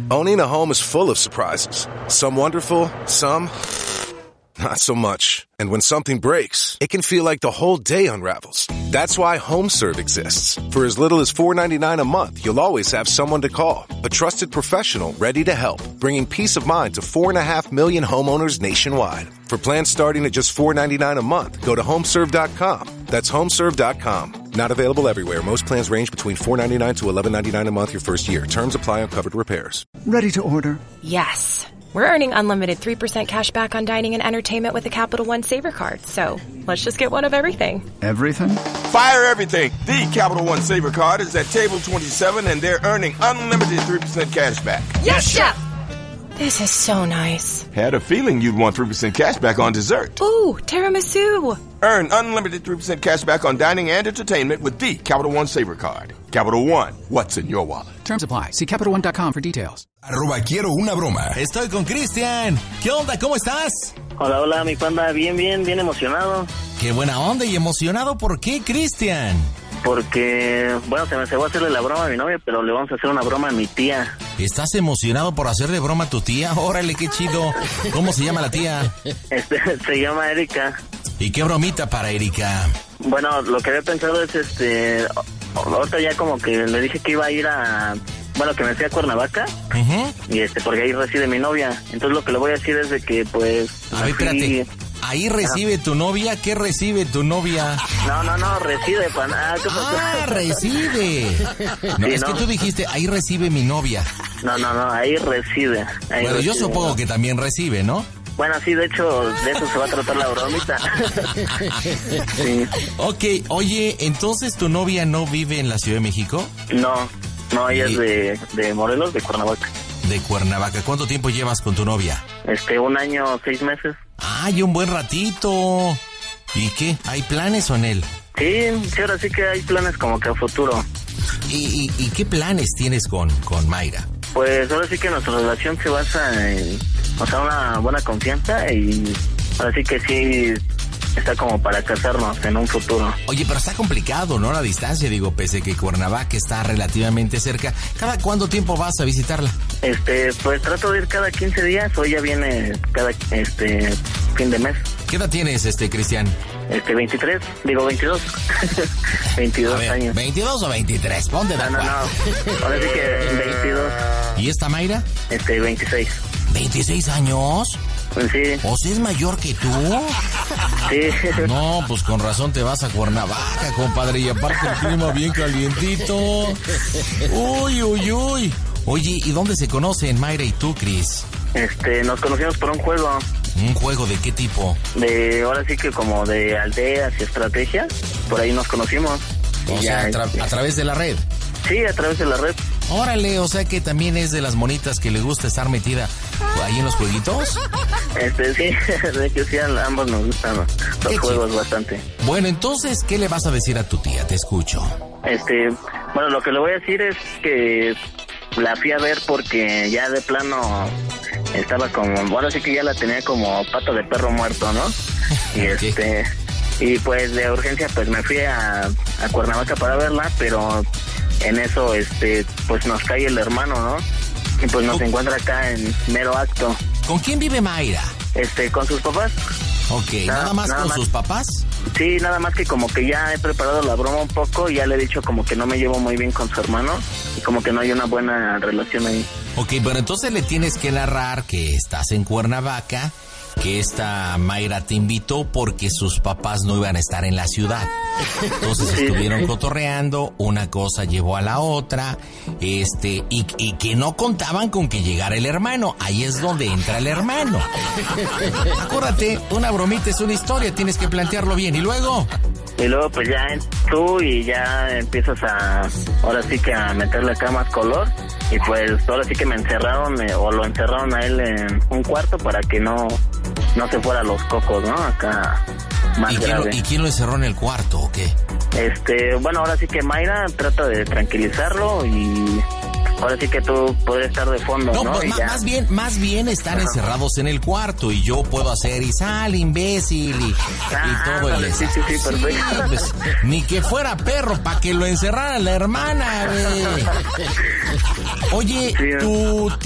Owning a home is full of surprises. Some wonderful, some not so much. And when something breaks, it can feel like the whole day unravels. That's why HomeServe exists. For as little as $4.99 a month, you'll always have someone to call. A trusted professional ready to help, bringing peace of mind to 4.5 million homeowners nationwide. For plans starting at just $4.99 a month, go to HomeServe.com. That's HomeServe.com. Not available everywhere. Most plans range between $4.99 to $11.99 a month your first year. Terms apply on covered repairs. Ready to order? Yes. We're earning unlimited 3% cash back on dining and entertainment with a Capital One Saver card. So let's just get one of everything. Everything? Fire everything. The Capital One Saver card is at table 27 and they're earning unlimited 3% cash back. Yes, Chef! This is so nice. Had a feeling you'd want 3% cash back on dessert. Ooh, tiramisu. Earn unlimited 3% cash back on dining and entertainment with the Capital One Saver card. Capital One, what's in your wallet? Terms apply. See CapitalOne.com for details. @quiero una broma. Estoy con Cristian. ¿Qué onda? ¿Cómo estás? Hola, hola, mi panda. Bien emocionado. Qué buena onda y emocionado. ¿Por qué, Cristian? Porque, bueno, se va a hacerle la broma a mi novia, pero le vamos a hacer una broma a mi tía. ¿Estás emocionado por hacerle broma a tu tía? Órale, qué chido. ¿Cómo se llama la tía? Se llama Erika. ¿Y qué bromita para Erika? Bueno, lo que había pensado es, ahorita ya como que le dije que iba a ir que me fui a Cuernavaca. Uh-huh. Y porque ahí reside mi novia. Entonces lo que le voy a decir es de que, pues... A ver, espérate. ¿Ahí recibe tu novia? ¿Qué recibe tu novia? No, reside, pana. ¿Qué pasó? Recibe. No, sí, es que tú dijiste, ahí recibe mi novia. No, ahí reside. Bueno, yo supongo que también recibe, ¿no? Bueno, sí, de hecho, de eso se va a tratar la bromita. Sí. Ok, oye, entonces tu novia no vive en la Ciudad de México? No, ella es de Morelos, de Cuernavaca. De Cuernavaca. ¿Cuánto tiempo llevas con tu novia? 1 año, 6 meses. ¡Ay, un buen ratito! ¿Y qué? ¿Hay planes o en él? Sí, ahora sí que hay planes como que a futuro. ¿Y qué planes tienes con Mayra? Pues ahora sí que nuestra relación se basa en, una buena confianza y ahora sí que sí está como para casarnos en un futuro. Oye, pero está complicado, ¿no? La distancia, digo, pese que Cuernavaca está relativamente cerca. ¿Cada cuánto tiempo vas a visitarla? Pues trato de ir cada 15 días, o ella viene cada, fin de mes. ¿Qué edad tienes, Cristian? 22. 22 a ver, años. ¿22 o 23? Ponte de acuerdo. No. Ahora sí que 22. ¿Y esta Mayra? 26. ¿26 años? Sí. ¿O si es mayor que tú? Sí. No, pues con razón te vas a Cuernavaca, compadre, y aparte el clima bien calientito. Uy. Oye, ¿y dónde se conocen Mayra y tú, Cris? Nos conocimos por un juego. ¿Un juego de qué tipo? Ahora sí que como de aldeas y estrategias. Por ahí nos conocimos. O sea, a través de la red. Sí, a través de la red. Órale, o sea que también es de las monitas que le gusta estar metida ahí en los jueguitos. Sí, de que sí, a ambos nos gustan los juegos bastante. Bueno, entonces, ¿qué le vas a decir a tu tía? Te escucho. Bueno, lo que le voy a decir es que la fui a ver porque ya de plano estaba como, bueno, sí que ya la tenía como pata de perro muerto, ¿no? Y okay. Y pues de urgencia pues me fui a Cuernavaca para verla, pero en eso pues nos cae el hermano, ¿no? Y pues nos encuentra acá en mero acto. ¿Con quién vive Mayra? Con sus papás. Ok, ¿nada más con sus papás? Sí, nada más que como que ya he preparado la broma un poco y ya le he dicho como que no me llevo muy bien con su hermano y como que no hay una buena relación ahí. Ok, pero entonces le tienes que narrar que estás en Cuernavaca, que esta Mayra te invitó porque sus papás no iban a estar en la ciudad. Entonces estuvieron cotorreando, una cosa llevó a la otra, y que no contaban con que llegara el hermano. Ahí es donde entra el hermano. Acuérdate, una bromita es una historia, tienes que plantearlo bien. ¿Y luego? Y luego pues ya tú y ya empiezas ahora sí que a meterle acá más color. Y pues ahora sí que me encerraron, o lo encerraron a él en un cuarto para que no se fuera a los cocos, ¿no? Acá más grave. ¿Y quién lo encerró en el cuarto o qué? Bueno, ahora sí que Mayra trata de tranquilizarlo y ahora sí que tú podrías estar de fondo, ¿no? Pues más bien están encerrados en el cuarto y yo puedo hacer y sal, imbécil, y todo el... Sí, perfecto. Sí, pues, ni que fuera perro para que lo encerrara la hermana, güey. Oye, tu